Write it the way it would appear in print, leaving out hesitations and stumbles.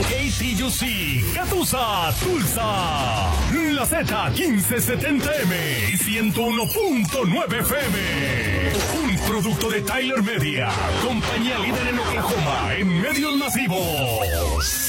KTUC, Catusa, Tulsa. La Z1570M y 101.9 FM. Un producto de Tyler Media, compañía líder en Oklahoma en medios masivos.